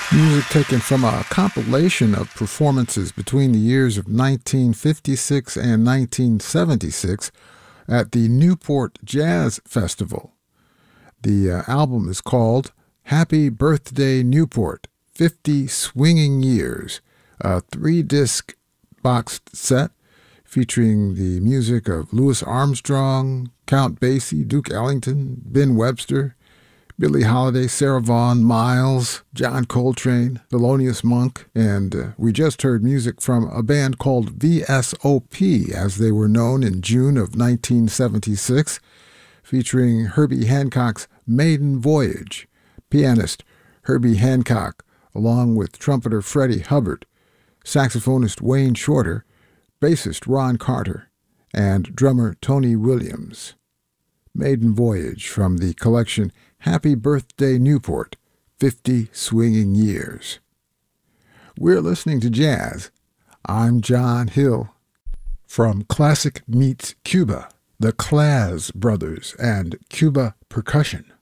Music taken from a compilation of performances between the years of 1956 and 1976 at the Newport Jazz Festival. The album is called Happy Birthday Newport, 50 Swinging Years, a 3-disc boxed set featuring the music of Louis Armstrong, Count Basie, Duke Ellington, Ben Webster, Billie Holiday, Sarah Vaughan, Miles, John Coltrane, Thelonious Monk, and we just heard music from a band called VSOP, as they were known in June of 1976, featuring Herbie Hancock's Maiden Voyage, pianist Herbie Hancock, along with trumpeter Freddie Hubbard, saxophonist Wayne Shorter, bassist Ron Carter, and drummer Tony Williams. Maiden Voyage from the collection Happy Birthday Newport, 50 Swinging Years. We're listening to jazz. I'm John Hill. From Classic Meets Cuba, the Claz Brothers and Cuba Percussion.